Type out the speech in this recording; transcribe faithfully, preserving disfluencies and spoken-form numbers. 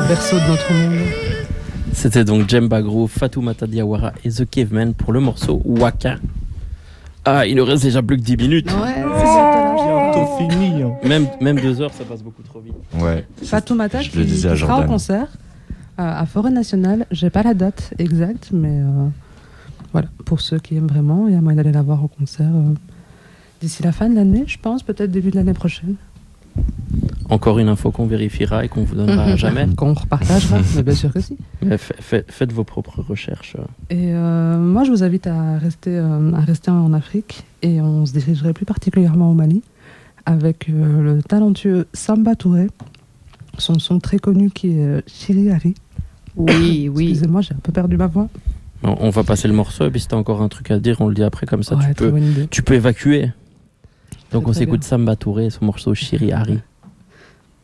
le berceau de notre monde. C'était donc Djemba Groove, Fatoumata Diawara et The Cavemen pour le morceau Waka. Ah, il nous reste déjà plus que dix minutes. Ouais, bientôt fini. Hein. Même, même deux heures, ça passe beaucoup trop vite. Ouais. Fatoumata Je qui, le disais qui à sera en Jordan. concert euh, à Forêt Nationale. J'ai pas la date exacte, mais euh, voilà, pour ceux qui aiment vraiment, il y a moyen d'aller la voir au concert euh, d'ici la fin de l'année, je pense, peut-être début de l'année prochaine. Encore une info qu'on vérifiera et qu'on vous donnera Mmh. jamais. Qu'on repartagera, mais bien sûr que si. Mais fa- fa- faites vos propres recherches. Et euh, moi, je vous invite à rester, euh, à rester en Afrique et on se dirigerait plus particulièrement au Mali avec euh, le talentueux Samba Touré, son son très connu qui est euh, Chiri Hari. Oui, oui. Excusez-moi, j'ai un peu perdu ma voix. On, on va passer le morceau et puis si t'as encore un truc à dire, on le dit après comme ça. Ouais, tu, très peux, bonne idée. tu peux évacuer. Donc Très, on très s'écoute bien. Samba Touré et son morceau Chiri Hari.